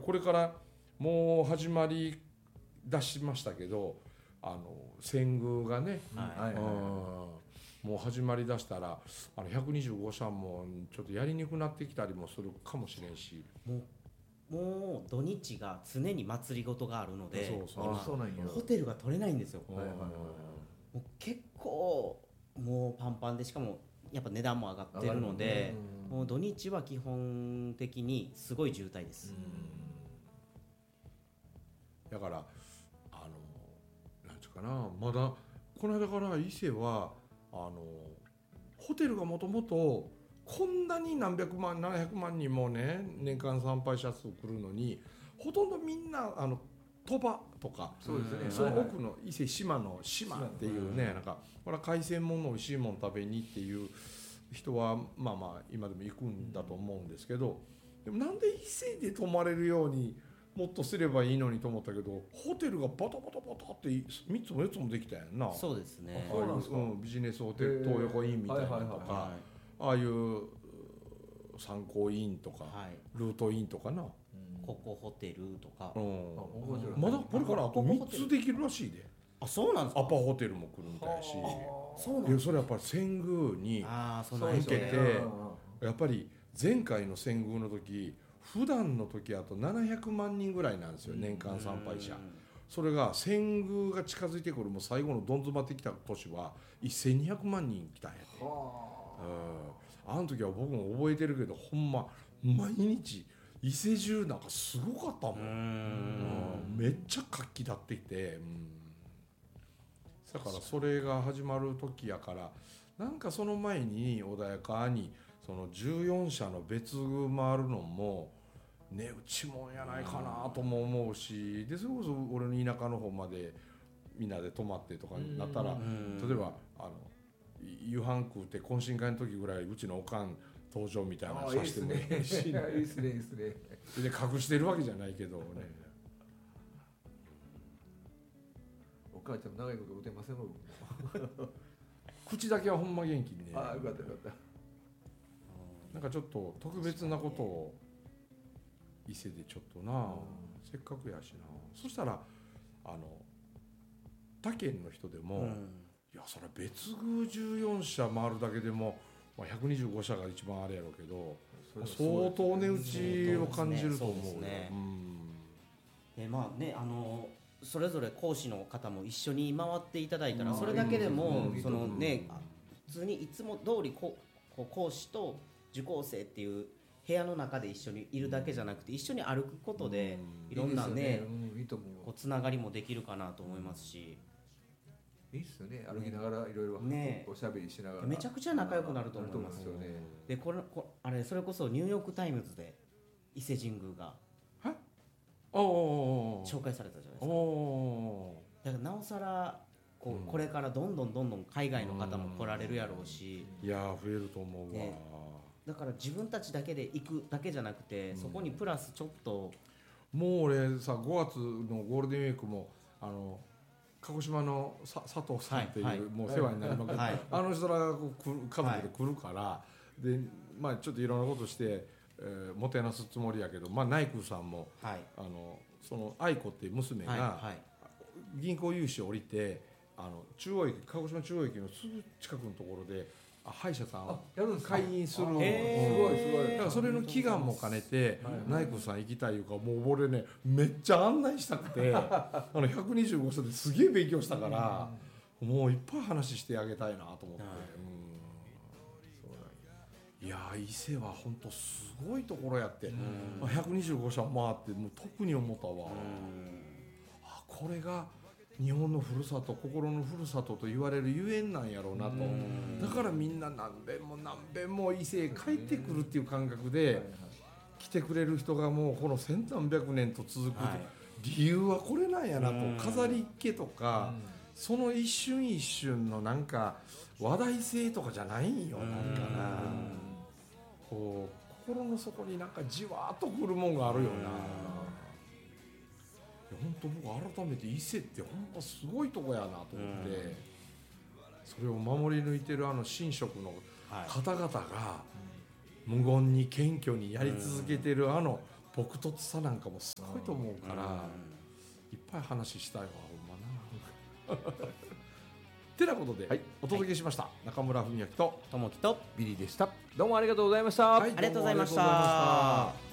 これからもう始まり出しましたけど遷宮がね、もう始まりだしたら125社もちょっとやりにくくなってきたりもするかもしれんし、 もう土日が常に祭りごとがあるので、 そうなんや。 ホテルが取れないんですよ。 はいはいはい。 もう結構もうパンパンで、しかもやっぱ値段も上がってるので、もう土日は基本的にすごい渋滞です。 だからなんていうかな、まだこの間から伊勢はホテルがもともとこんなに何百万700万人もね年間参拝者数来るのに、ほとんどみんな鳥羽とか、 そうですね、 その奥の伊勢志摩の島っていうね、なんかこれは海鮮もの美味しいもの食べにっていう人はまあまあ今でも行くんだと思うんですけど、でもなんで伊勢で泊まれるようにもっとすればいいのにと思ったけど、ホテルがバタバタバタって3つも4つもできたやんな。 そうですね。 そうなんですか。 ビジネスホテル東横インみたいなのとか、ああいう参考インとか、ルートインとかな、 ココホテルとか、 まだこれからあと3つできるらしいで。 あ、そうなんですか。 アパホテルも来るみたいし、 そうなんですか。 それやっぱり遷宮に向けて、やっぱり前回の遷宮の時普段の時あと700万人ぐらいなんですよ、年間参拝者。それが遷宮が近づいてくるもう最後のどん詰まってきた年は1200万人来たんやって。あの時は僕も覚えてるけど、ほんま毎日伊勢中なんかすごかったもん。めっちゃ活気立ってきて、だからそれが始まる時やから、なんかその前に穏やかにその14社の別宮回るのも値打ちもんやないかなとも思うし、でそれこそ俺の田舎の方までみんなで泊まってとかになったら、例えば夕飯食うて懇親会の時ぐらいうちのおかん登場みたいなのさせてもいいし、 いいですねいいですね。 で隠してるわけじゃないけどね。 お母ちゃんも長いこと打てませんもん。 口だけはほんま元気にね。 ああよかったよかった。 なんかちょっと特別なことを伊勢でちょっとな、せっかくやしな。そしたら他県の人でも、いやそれ別宮14社回るだけでも、125社が一番あれやろうけど、相当値打ちを感じると思うよ。 でまあね、それぞれ講師の方も一緒に回っていただいたら、それだけでもそのね、普通にいつも通り講師と受講生っていう部屋の中で一緒にいるだけじゃなくて、一緒に歩くことでいろんなねこうつながりもできるかなと思いますし、 いいっすよね、歩きながらいろいろおしゃべりしながらめちゃくちゃ仲良くなると思いますよね。 であれそれこそニューヨークタイムズで伊勢神宮が紹介されたじゃないですか。だからなおさらこれからどんどん海外の方も来られるやろうし、 いや増えると思うわ、 だから自分たちだけで行くだけじゃなくて、そこにプラスちょっともう俺さ5月のゴールデンウィークも鹿児島の佐藤さんっていう、もう世話になりまくって、あの人らが家族で来るから、でちょっといろんなことしてもてなすつもりやけど、内宮さんも、その愛子っていう娘が、銀行融資を降りて中央駅、鹿児島中央駅のすぐ近くのところで歯医者さんを開院する、すごいだからそれの祈願も兼ねて内宮さん行きたいいうか、もう俺ねめっちゃ案内したくて125歳ですげえ勉強したから、もういっぱい話してあげたいなと思って、いや伊勢は本当すごいところやって、125社回ってもう特に思ったわ。これが日本のふるさと、心のふるさとと言われるゆえんなんやろうなと。だからみんな何遍も伊勢へ帰ってくるっていう感覚で来てくれる人がもうこの千何百年と続く、理由はこれなんやなと。飾りっ気とか、その一瞬一瞬のなんか話題性とかじゃないんよ、なんかな、こう心の底になんかじわっとくるもんがあるよな。本当僕改めて伊勢って本当すごいとこやなと思って、それを守り抜いてる神職の方々が無言に謙虚にやり続けてる朴突さなんかもすごいと思うから、いっぱい話したいわほんまなてなことで、はい、お届けしました、中村文明とともきとビリーでした。どうもありがとうございました。 はい、ありがとうございました。